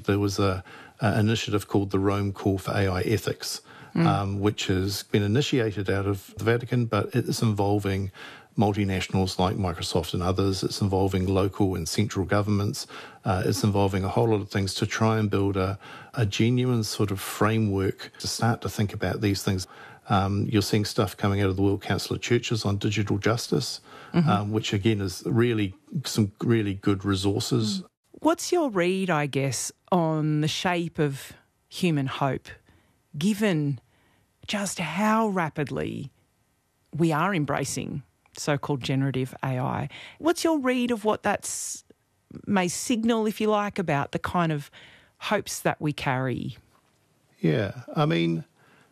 there was an initiative called the Rome Call for AI Ethics, which has been initiated out of the Vatican, but it's involving multinationals like Microsoft and others. It's involving local and central governments. It's involving a whole lot of things to try and build a genuine sort of framework to start to think about these things. You're seeing stuff coming out of the World Council of Churches on digital justice, which again is really some really good resources. What's your read, I guess, on the shape of human hope, given just how rapidly we are embracing so-called generative AI? What's your read of what that's may signal, if you like, about the kind of hopes that we carry? Yeah, I mean,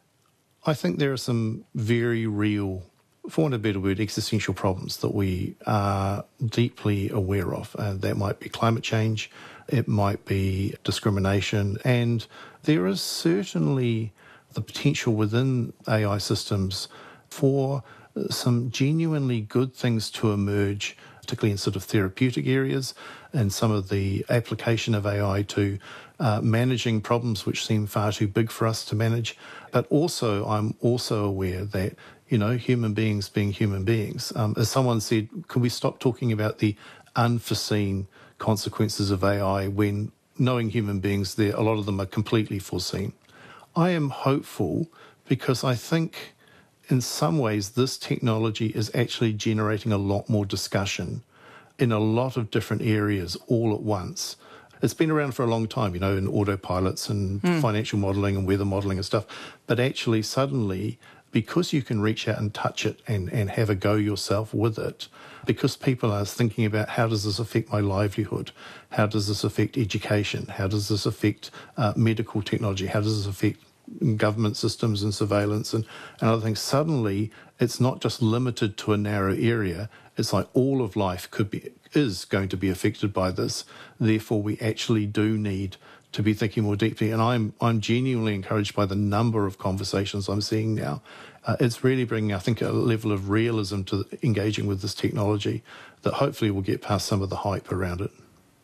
I think there are some very real, for want of a better word, existential problems that we are deeply aware of. That might be climate change, it might be discrimination, and there is certainly the potential within AI systems for some genuinely good things to emerge, particularly in sort of therapeutic areas and some of the application of AI to managing problems which seem far too big for us to manage. But also, I'm also aware that, human beings being human beings, as someone said, can we stop talking about the unforeseen consequences of AI when knowing human beings, a lot of them are completely foreseen. I am hopeful because I think in some ways this technology is actually generating a lot more discussion in a lot of different areas all at once. It's been around for a long time, in autopilots and financial modelling and weather modelling and stuff. But actually suddenly, because you can reach out and touch it and have a go yourself with it, because people are thinking about how does this affect my livelihood? How does this affect education? How does this affect medical technology? How does this affect government systems and surveillance and other things? Suddenly, it's not just limited to a narrow area. It's like all of life is going to be affected by this. Therefore, we actually do need to be thinking more deeply. And I'm genuinely encouraged by the number of conversations I'm seeing now. It's really bringing, I think, a level of realism to engaging with this technology that hopefully will get past some of the hype around it.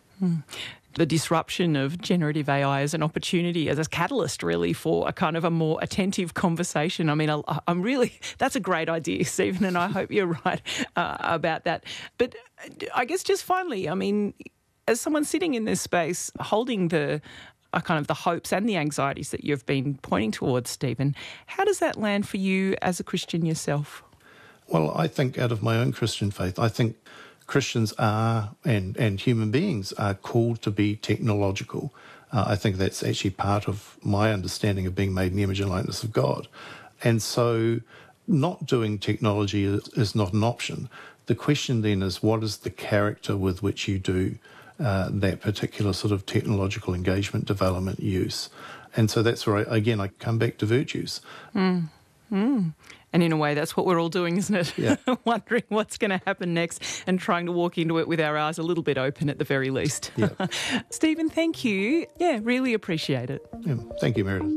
The disruption of generative AI as an opportunity, as a catalyst really for a kind of a more attentive conversation. I mean, I'm really, that's a great idea, Stephen, and I hope you're right about that. But I guess just finally, I mean, as someone sitting in this space, holding the kind of the hopes and the anxieties that you've been pointing towards, Stephen, how does that land for you as a Christian yourself? Well, I think out of my own Christian faith, I think Christians are, and human beings are called to be technological. I think that's actually part of my understanding of being made in the image and likeness of God. And so not doing technology is not an option. The question then is, what is the character with which you do that particular sort of technological engagement, development, use? And so that's where, I come back to virtues. And in a way, that's what we're all doing, isn't it? Yeah. Wondering what's going to happen next and trying to walk into it with our eyes a little bit open at the very least. Yeah. Stephen, thank you. Yeah, really appreciate it. Yeah. Thank you, Meredith.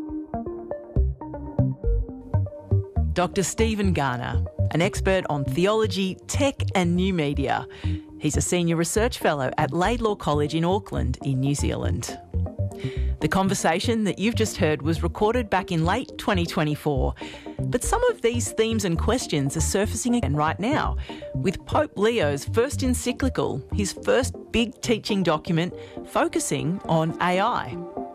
Dr. Stephen Garner, an expert on theology, tech and new media. He's a senior research fellow at Laidlaw College in Auckland in New Zealand. The conversation that you've just heard was recorded back in late 2024. But some of these themes and questions are surfacing again right now, with Pope Leo's first encyclical, his first big teaching document, focusing on AI.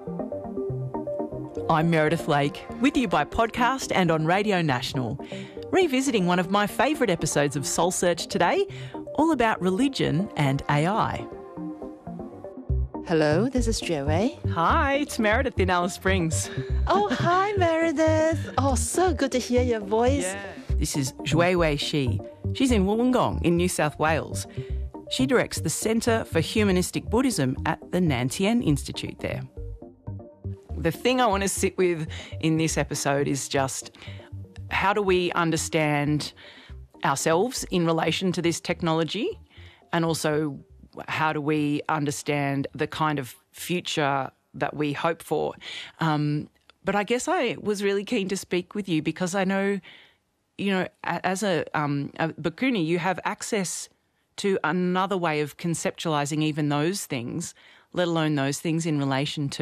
I'm Meredith Lake, with you by podcast and on Radio National, revisiting one of my favourite episodes of Soul Search today, all about religion and AI. Hello, this is Jue Wei. Hi, it's Meredith in Alice Springs. Oh, hi, Meredith. Oh, so good to hear your voice. Yeah. This is Jue Wei Shi. She's in Wollongong in New South Wales. She directs the Centre for Humanistic Buddhism at the Nantien Institute there. The thing I want to sit with in this episode is just how do we understand ourselves in relation to this technology, and also how do we understand the kind of future that we hope for? But I guess I was really keen to speak with you because I know, as a bhikkhuni, you have access to another way of conceptualising even those things, let alone those things in relation to